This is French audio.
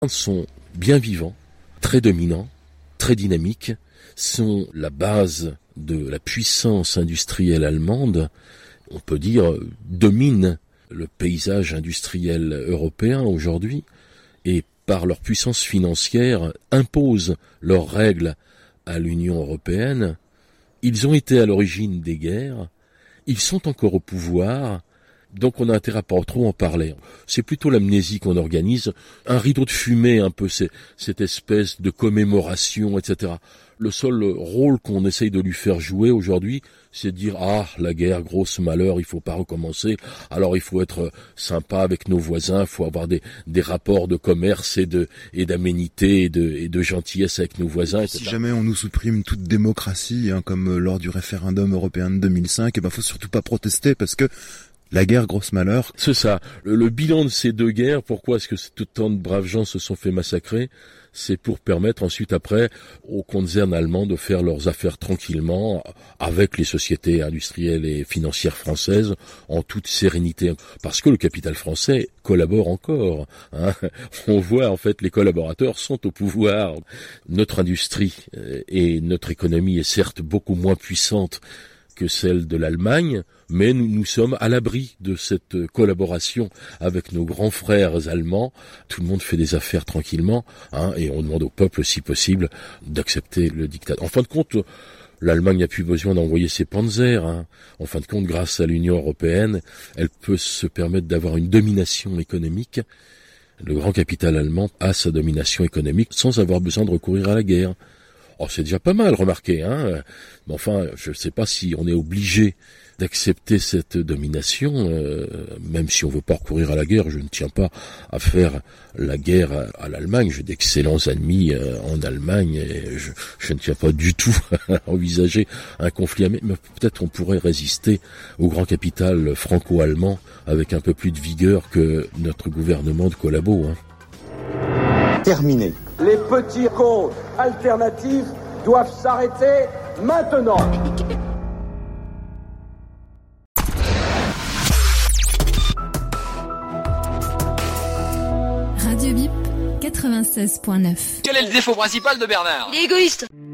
sont bien vivants, très dominants, très dynamiques, sont la base de la puissance industrielle allemande, on peut dire, dominent le paysage industriel européen aujourd'hui et par leur puissance financière imposent leurs règles à l'Union européenne. Ils ont été à l'origine des guerres, ils sont encore au pouvoir, donc on a intérêt à pas trop en parler. C'est plutôt l'amnésie qu'on organise, un rideau de fumée un peu, cette espèce de commémoration, etc. Le seul rôle qu'on essaye de lui faire jouer aujourd'hui, c'est de dire « Ah, la guerre, grosse malheur, il faut pas recommencer. Alors il faut être sympa avec nos voisins, il faut avoir des rapports de commerce et d'aménité et de gentillesse avec nos voisins. » etc. Si jamais on nous supprime toute démocratie, comme lors du référendum européen de 2005, faut surtout pas protester parce que la guerre, grosse malheur. C'est ça. Le bilan de ces deux guerres, pourquoi est-ce que tant de braves gens se sont fait massacrer ? C'est pour permettre ensuite après aux konzerns allemands de faire leurs affaires tranquillement avec les sociétés industrielles et financières françaises en toute sérénité. Parce que le capital français collabore encore. On voit en fait les collaborateurs sont au pouvoir. Notre industrie et notre économie est certes beaucoup moins puissante que celle de l'Allemagne, mais nous sommes à l'abri de cette collaboration avec nos grands frères allemands. Tout le monde fait des affaires tranquillement, et on demande au peuple, si possible, d'accepter le diktat. En fin de compte, l'Allemagne n'a plus besoin d'envoyer ses panzers. En fin de compte, grâce à l'Union européenne, elle peut se permettre d'avoir une domination économique. Le grand capital allemand a sa domination économique sans avoir besoin de recourir à la guerre. Oh, c'est déjà pas mal, remarquez, Mais enfin, je ne sais pas si on est obligé d'accepter cette domination, même si on veut pas recourir à la guerre. Je ne tiens pas à faire la guerre à l'Allemagne. J'ai d'excellents amis en Allemagne et je ne tiens pas du tout à envisager un conflit, mais peut-être on pourrait résister au grand capital franco-allemand avec un peu plus de vigueur que notre gouvernement de collabo. Terminé. Les petits comptes alternatifs doivent s'arrêter maintenant. Radio Bip 96.9. Quel est le défaut principal de Bernard ? Il est égoïste.